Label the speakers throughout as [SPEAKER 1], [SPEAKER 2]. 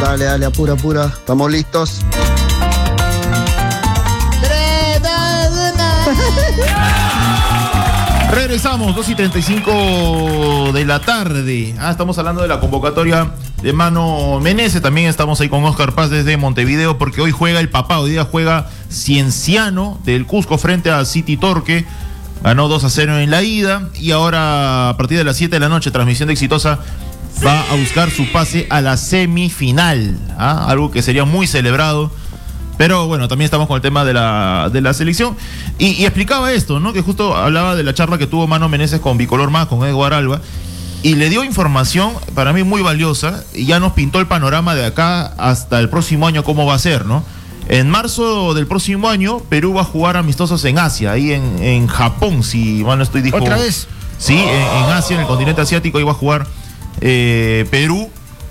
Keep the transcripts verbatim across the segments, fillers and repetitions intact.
[SPEAKER 1] Dale, dale, apura, apura. Estamos listos.
[SPEAKER 2] Regresamos, dos y treinta y cinco de la tarde. Ah, estamos hablando de la convocatoria de Mano Menezes. También estamos ahí con Oscar Paz desde Montevideo, porque hoy juega el papá. Hoy día juega Cienciano del Cusco frente a City Torque. Ganó dos a cero en la ida. Y ahora, a partir de las siete de la noche, transmisión de Exitosa, va a buscar su pase a la semifinal. ¿Ah? Algo que sería muy celebrado. Pero bueno, también estamos con el tema de la, de la selección. Y, y explicaba esto, ¿no? Que justo hablaba de la charla que tuvo Mano Menezes con Bicolor Más, con Edgar Alba. Y le dio información, para mí muy valiosa, y ya nos pintó el panorama de acá hasta el próximo año, cómo va a ser, ¿no? En marzo del próximo año, Perú va a jugar amistosos en Asia, ahí en, en Japón, si mal no estoy, dijo.
[SPEAKER 3] ¿Otra vez?
[SPEAKER 2] Sí, en, en Asia, en el continente asiático, ahí va a jugar eh, Perú.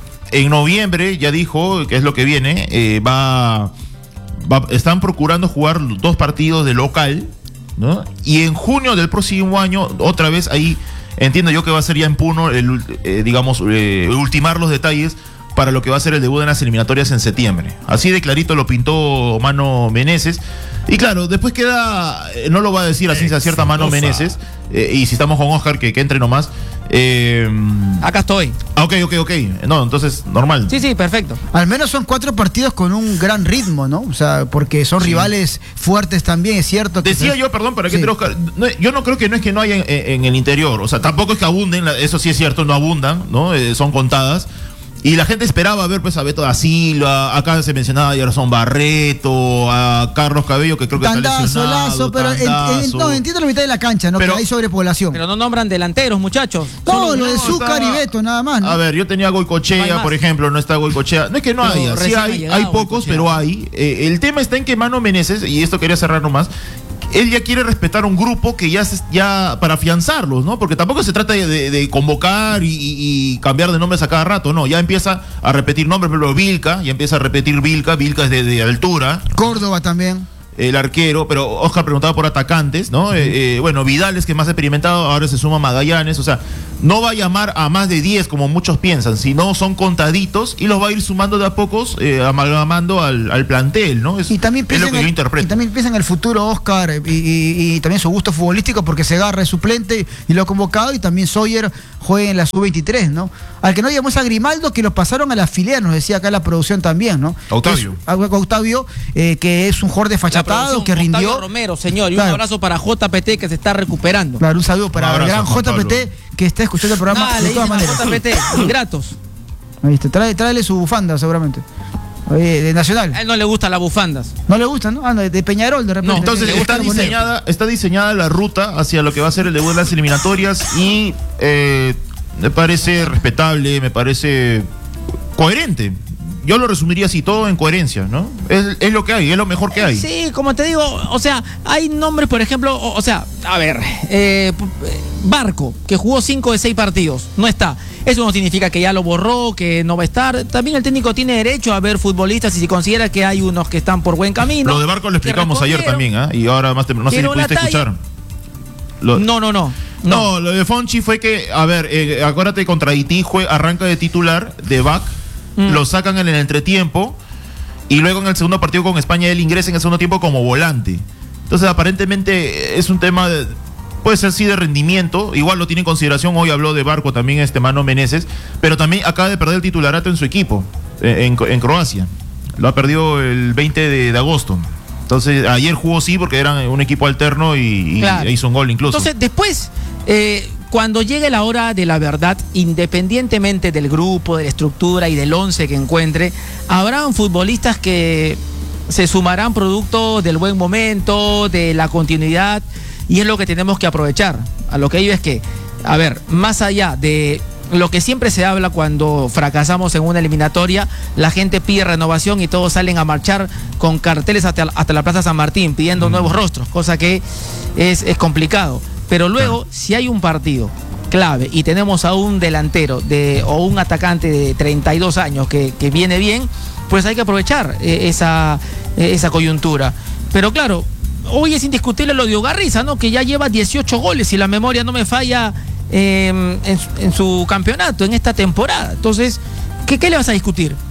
[SPEAKER 2] En noviembre, ya dijo, que es lo que viene, eh, va... Va, están procurando jugar dos partidos de local, ¿no? Y en junio del próximo año, otra vez ahí, entiendo yo que va a ser ya en Puno, el, eh, digamos, eh, ultimar los detalles para lo que va a ser el debut en las eliminatorias en septiembre. Así de clarito lo pintó Mano Menezes. Y claro, después queda, eh, no lo va a decir a ciencia cierta Mano Menezes, eh, y si estamos con Oscar, que, que entre nomás. Eh,
[SPEAKER 4] Acá estoy.
[SPEAKER 2] Ah, ok, ok, ok. No, entonces, normal.
[SPEAKER 4] Sí, sí, perfecto.
[SPEAKER 3] Al menos son cuatro partidos con un gran ritmo, ¿no? O sea, porque son sí. rivales fuertes también, es cierto. Que
[SPEAKER 2] Decía
[SPEAKER 3] se...
[SPEAKER 2] yo, perdón, para que
[SPEAKER 3] sí.
[SPEAKER 2] te Oscar, no, yo no creo que no es que no haya en, en el interior, o sea, tampoco es que abunden, eso sí es cierto, no abundan, ¿no? Eh, son contadas. Y la gente esperaba ver pues a Beto da Silva, acá se mencionaba a Gerson Barreto, a Carlos Cabello, que creo que
[SPEAKER 3] Tandazo,
[SPEAKER 2] está lesionado.
[SPEAKER 3] Lazo, pero en, en, no, entiendo la mitad de la cancha, ¿no? Pero, que hay sobrepoblación.
[SPEAKER 4] Pero no nombran delanteros, muchachos.
[SPEAKER 3] No,
[SPEAKER 4] Solo,
[SPEAKER 3] lo de
[SPEAKER 4] no,
[SPEAKER 3] Zúcar y Beto, nada más, ¿no?
[SPEAKER 2] A ver, yo tenía Goicochea, no por ejemplo, no está Goicochea. No es que no pero haya, sí hay, llegado, hay pocos, Goicochea. Pero hay. Eh, el tema está en que Mano Menezes, y esto quería cerrar nomás, él ya quiere respetar un grupo que ya, ya para afianzarlos, ¿no? Porque tampoco se trata de, de, de convocar y, y, y cambiar de nombres a cada rato, no. Ya empieza a repetir nombres, por ejemplo, Vilca, ya empieza a repetir Vilca, Vilca es de, de altura.
[SPEAKER 3] Córdoba también.
[SPEAKER 2] El arquero, pero Oscar preguntaba por atacantes, ¿no? Uh-huh. eh, eh, bueno, Vidal es que más experimentado, ahora se suma Magallanes, o sea, no va a llamar a más de diez como muchos piensan, sino son contaditos y los va a ir sumando de a pocos, eh, amalgamando al, al plantel, ¿no? Es,
[SPEAKER 3] y también
[SPEAKER 2] es lo que
[SPEAKER 3] el,
[SPEAKER 2] yo interpreto.
[SPEAKER 3] Y también piensa en el futuro Oscar y, y, y también su gusto futbolístico, porque se agarra de suplente y lo ha convocado, y también Sawyer juega en la sub veintitrés, ¿no? Al que no llamó es a Grimaldo, que lo pasaron a la filial, nos decía acá la producción también, ¿no?
[SPEAKER 2] Octavio.
[SPEAKER 3] Es, Octavio, eh, que es un jugador desfachatado, que rindió.
[SPEAKER 4] Octavio Romero, señor, y
[SPEAKER 3] claro.
[SPEAKER 4] un abrazo para J P T, que se está recuperando.
[SPEAKER 3] Claro, un saludo para
[SPEAKER 2] un
[SPEAKER 3] el gran J P T, que está escuchando el programa.
[SPEAKER 4] Dale,
[SPEAKER 3] de todas maneras.
[SPEAKER 4] J P T, ingratos.
[SPEAKER 3] Ahí está, trae, tráele su bufanda seguramente. Oye, de Nacional.
[SPEAKER 4] A él no le gustan las bufandas.
[SPEAKER 3] No le gustan, ¿no? Ah, no, de Peñarol de repente.
[SPEAKER 2] No, entonces está diseñada, está diseñada la ruta hacia lo que va a ser el debut de las eliminatorias y eh, me parece respetable, me parece coherente. Yo lo resumiría así, todo en coherencia, ¿no? Es, es lo que hay, es lo mejor que hay.
[SPEAKER 4] Sí, como te digo, o sea, hay nombres, por ejemplo, o, o sea, a ver, eh, Barco, que jugó cinco de seis partidos, no está. Eso no significa que ya lo borró, que no va a estar. También el técnico tiene derecho a ver futbolistas y si considera que hay unos que están por buen camino.
[SPEAKER 2] Lo de Barco lo explicamos ayer también, ¿eh? Y ahora más temprano, no sé si pudiste escuchar. Lo...
[SPEAKER 4] No, no, no.
[SPEAKER 2] No, no, lo de Fonchi fue que, a ver, eh, acuérdate, contra Haití fue, arranca de titular, de back, mm. lo sacan en el entretiempo y luego en el segundo partido con España él ingresa en el segundo tiempo como volante. Entonces aparentemente es un tema de, puede ser sí de rendimiento, igual lo tiene en consideración, hoy habló de Barco también este Mano Menezes, pero también acaba de perder el titularato en su equipo, en, en, en Croacia, lo ha perdido el veinte de, de agosto. Entonces, ayer jugó sí porque eran un equipo alterno y, y claro. hizo un gol incluso.
[SPEAKER 4] Entonces, después, eh, cuando llegue la hora de la verdad, independientemente del grupo, de la estructura y del once que encuentre, habrán futbolistas que se sumarán producto del buen momento, de la continuidad, y es lo que tenemos que aprovechar. A lo que digo es que, a ver, más allá de lo que siempre se habla cuando fracasamos en una eliminatoria, la gente pide renovación y todos salen a marchar con carteles hasta, hasta la Plaza San Martín pidiendo mm. nuevos rostros, cosa que es, es complicado. Pero luego, si hay un partido clave y tenemos a un delantero de, o un atacante de treinta y dos años que, que viene bien, pues hay que aprovechar eh, esa, eh, esa coyuntura. Pero claro, hoy es indiscutible lo de Ugarriza, ¿no? Que ya lleva dieciocho goles, si la memoria no me falla, Eh, en, en su campeonato, en esta temporada. Entonces, ¿qué, qué le vas a discutir?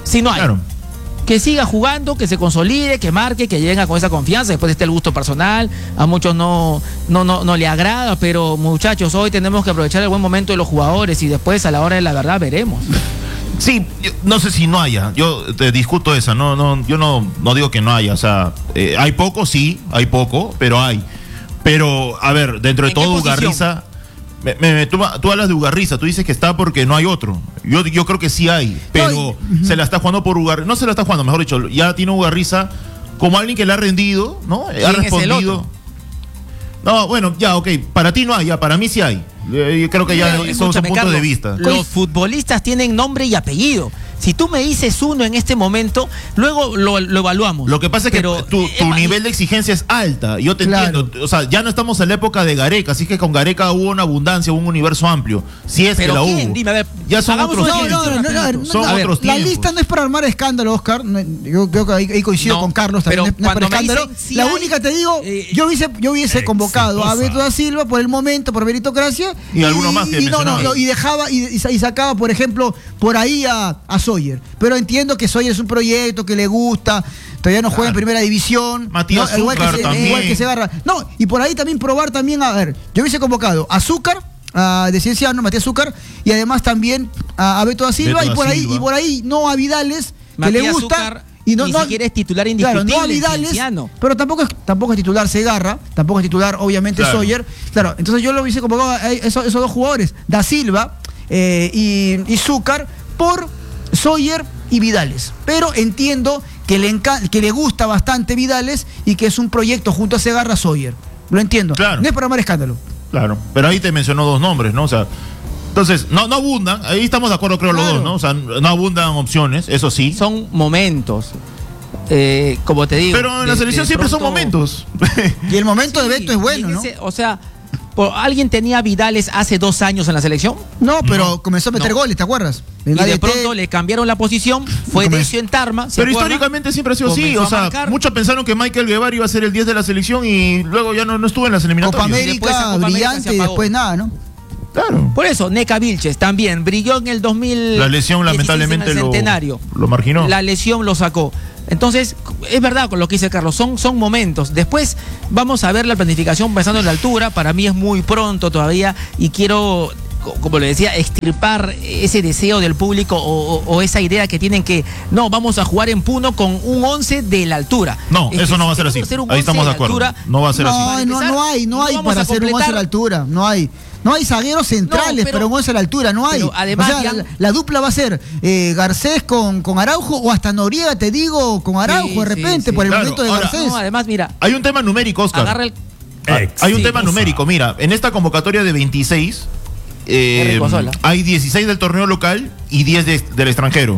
[SPEAKER 4] Si no hay.
[SPEAKER 2] Claro.
[SPEAKER 4] Que siga jugando, que se consolide, que marque, que llegue con esa confianza. Después está el gusto personal. A muchos no, no, no, no le agrada, pero muchachos, hoy tenemos que aprovechar el buen momento de los jugadores y después a la hora de la verdad veremos.
[SPEAKER 2] Sí, yo no sé si no haya, yo te discuto esa, no, no, yo no, no digo que no haya, o sea, eh, hay poco, sí, hay poco, pero hay. Pero, a ver, dentro de
[SPEAKER 4] ¿En qué
[SPEAKER 2] todo
[SPEAKER 4] posición?
[SPEAKER 2] Ugarriza, me, me, tú, tú hablas de Ugarriza, tú dices que está porque no hay otro. Yo, yo creo que sí hay, pero
[SPEAKER 3] No, y-
[SPEAKER 2] se la está jugando por Ugarriza, no se la está jugando, mejor dicho, ya tiene Ugarriza como alguien que le ha rendido, ¿no?
[SPEAKER 4] ¿Quién
[SPEAKER 2] Ha
[SPEAKER 4] es el
[SPEAKER 2] respondido.
[SPEAKER 4] otro?
[SPEAKER 2] No, bueno, ya, ok, para ti no hay, ya, para mí sí hay. Eh, Yo creo que ya
[SPEAKER 4] Eh,
[SPEAKER 2] son, son
[SPEAKER 4] escúchame,
[SPEAKER 2] puntos de
[SPEAKER 4] Carlos,
[SPEAKER 2] vista.
[SPEAKER 4] Los futbolistas tienen nombre y apellido. Si tú me dices uno en este momento, luego lo, lo evaluamos.
[SPEAKER 2] Lo que pasa es
[SPEAKER 4] Pero,
[SPEAKER 2] que tu, tu
[SPEAKER 4] eh,
[SPEAKER 2] nivel de exigencia es alta. Yo te
[SPEAKER 3] Claro.
[SPEAKER 2] entiendo. O sea, ya no estamos en la época de Gareca, así que con Gareca hubo una abundancia, hubo un universo amplio. Si es
[SPEAKER 4] ¿Pero
[SPEAKER 2] que la
[SPEAKER 4] quién?
[SPEAKER 2] hubo.
[SPEAKER 4] Dime, a ver,
[SPEAKER 2] ya son
[SPEAKER 4] hagamos
[SPEAKER 2] otros
[SPEAKER 4] una
[SPEAKER 2] tiempos.
[SPEAKER 3] No, no, no, no, no,
[SPEAKER 2] Son
[SPEAKER 3] a ver,
[SPEAKER 2] otros
[SPEAKER 3] la
[SPEAKER 2] tiempos.
[SPEAKER 3] lista no es para armar escándalo, Oscar. No, yo creo que ahí, ahí coincido
[SPEAKER 4] No,
[SPEAKER 3] con Carlos, también
[SPEAKER 4] pero
[SPEAKER 3] no es, no es para
[SPEAKER 4] cuando me
[SPEAKER 3] escándalo.
[SPEAKER 4] dicen sí
[SPEAKER 3] la
[SPEAKER 4] hay,
[SPEAKER 3] única, te digo,
[SPEAKER 4] eh,
[SPEAKER 3] yo hubiese, yo hubiese convocado a
[SPEAKER 2] exitosa.
[SPEAKER 3] Beto da Silva por el momento, por meritocracia.
[SPEAKER 2] Y alguno más que
[SPEAKER 3] y, no, no,
[SPEAKER 2] mencionabas.
[SPEAKER 3] no, y dejaba, y, y, y sacaba, por ejemplo, por ahí a, a Sawyer. Pero entiendo que Sawyer es un proyecto que le gusta, todavía no juega en
[SPEAKER 2] Claro.
[SPEAKER 3] primera división.
[SPEAKER 2] Matías
[SPEAKER 3] no, igual, que
[SPEAKER 2] Zúcar
[SPEAKER 3] se,
[SPEAKER 2] también.
[SPEAKER 3] igual que se agarra. No, y por ahí también probar también, a ver, yo hubiese convocado a Zúcar, a de Cienciano, Matías Zúcar, y además también a, a Beto da Silva,
[SPEAKER 2] Beto
[SPEAKER 3] y
[SPEAKER 2] da
[SPEAKER 3] por ahí,
[SPEAKER 2] Silva.
[SPEAKER 3] y por ahí no a Vidales, que le
[SPEAKER 4] Matías
[SPEAKER 3] gusta.
[SPEAKER 4] Zúcar
[SPEAKER 3] y no,
[SPEAKER 4] ni
[SPEAKER 3] no,
[SPEAKER 4] siquiera es titular
[SPEAKER 3] claro,
[SPEAKER 4] indiscutible.
[SPEAKER 3] no a Vidales,
[SPEAKER 4] Cienciano.
[SPEAKER 3] pero tampoco es, tampoco es titular Segarra, tampoco es titular, obviamente,
[SPEAKER 2] Claro.
[SPEAKER 3] Sawyer. Claro, entonces yo lo hubiese convocado a esos, esos dos jugadores, Da Silva eh, y, y Zúcar, por Sawyer y Vidales. Pero entiendo que le, enca- que le gusta bastante Vidales y que es un proyecto junto a Segarra Sawyer. Lo entiendo.
[SPEAKER 2] Claro.
[SPEAKER 3] No es para armar escándalo.
[SPEAKER 2] Claro. Pero ahí te mencionó dos nombres, ¿no? O sea, entonces, no, no abundan, ahí estamos de acuerdo, creo,
[SPEAKER 3] Claro.
[SPEAKER 2] los dos, ¿no? O sea, no abundan opciones, eso sí.
[SPEAKER 4] Son momentos. Eh, como te digo.
[SPEAKER 2] Pero en la
[SPEAKER 4] de-
[SPEAKER 2] selección
[SPEAKER 4] de
[SPEAKER 2] siempre son
[SPEAKER 4] pronto-
[SPEAKER 2] momentos.
[SPEAKER 3] Y el momento de
[SPEAKER 4] Sí,
[SPEAKER 3] Beto es bueno,
[SPEAKER 4] y en
[SPEAKER 3] ¿no?
[SPEAKER 4] ese- O sea, por- ¿alguien tenía Vidales hace dos años en la selección?
[SPEAKER 3] No, pero
[SPEAKER 2] No,
[SPEAKER 3] comenzó a meter
[SPEAKER 4] no.
[SPEAKER 3] goles, ¿te acuerdas? En
[SPEAKER 4] Y de
[SPEAKER 3] A D T.
[SPEAKER 4] pronto le cambiaron la posición, fue
[SPEAKER 3] Comenzó-
[SPEAKER 4] Decio en Tarma. ¿se
[SPEAKER 2] Pero
[SPEAKER 4] acuerdan?
[SPEAKER 2] históricamente siempre ha sido así.
[SPEAKER 4] Comenzó
[SPEAKER 2] O
[SPEAKER 4] a
[SPEAKER 2] sea,
[SPEAKER 4] marcar.
[SPEAKER 2] muchos pensaron que Michael Guevara iba a ser el diez de la selección y luego ya no, no estuvo en las eliminatorias.
[SPEAKER 3] Copa
[SPEAKER 4] Y después esa
[SPEAKER 3] América,
[SPEAKER 4] Copa América
[SPEAKER 3] brillante
[SPEAKER 4] se
[SPEAKER 3] y
[SPEAKER 4] apagó.
[SPEAKER 3] después nada, ¿no?
[SPEAKER 2] Claro.
[SPEAKER 4] Por eso, Neca Vilches también brilló en el dos mil.
[SPEAKER 2] La lesión lamentablemente
[SPEAKER 4] en el
[SPEAKER 2] lo,
[SPEAKER 4] centenario.
[SPEAKER 2] lo marginó.
[SPEAKER 4] La lesión lo sacó. Entonces, es verdad con lo que dice Carlos, son, son momentos. Después vamos a ver la planificación pensando en la altura. Para mí es muy pronto todavía y quiero, co- como le decía, extirpar ese deseo del público o, o- o esa idea que tienen que, no, vamos a jugar en Puno con un once de la altura.
[SPEAKER 2] No,
[SPEAKER 4] Es
[SPEAKER 2] eso
[SPEAKER 4] que
[SPEAKER 2] no va a
[SPEAKER 4] si
[SPEAKER 2] ser así.
[SPEAKER 4] queremos hacer un
[SPEAKER 2] Ahí
[SPEAKER 4] once
[SPEAKER 2] estamos de
[SPEAKER 4] la
[SPEAKER 2] acuerdo.
[SPEAKER 4] altura,
[SPEAKER 2] No va a ser así.
[SPEAKER 3] No,
[SPEAKER 4] Para
[SPEAKER 3] no,
[SPEAKER 4] empezar,
[SPEAKER 3] no hay, no
[SPEAKER 4] no
[SPEAKER 3] hay
[SPEAKER 4] vamos
[SPEAKER 3] para
[SPEAKER 4] a
[SPEAKER 3] hacer un once a
[SPEAKER 4] completar-
[SPEAKER 3] la altura, no hay. No hay zagueros centrales,
[SPEAKER 4] No, pero-
[SPEAKER 3] pero un once a la altura, no hay.
[SPEAKER 4] pero además,
[SPEAKER 3] o sea,
[SPEAKER 4] Jan-
[SPEAKER 3] la, la dupla va a ser eh, Garcés con, con Araujo o hasta Noriega, te digo, con Araujo
[SPEAKER 4] Sí,
[SPEAKER 3] de
[SPEAKER 4] sí,
[SPEAKER 3] repente,
[SPEAKER 4] sí.
[SPEAKER 3] por el
[SPEAKER 2] Claro,
[SPEAKER 3] momento de
[SPEAKER 2] ahora-
[SPEAKER 3] Garcés.
[SPEAKER 4] No, además, mira,
[SPEAKER 2] Hay un tema numérico, Oscar.
[SPEAKER 4] agarra el.
[SPEAKER 2] Ah, Hay un
[SPEAKER 4] Sí,
[SPEAKER 2] tema
[SPEAKER 4] ufa.
[SPEAKER 2] numérico. Mira, en esta convocatoria de veintiséis, eh,
[SPEAKER 4] Enrico Sola.
[SPEAKER 2] hay dieciséis del torneo local y diez de- del extranjero.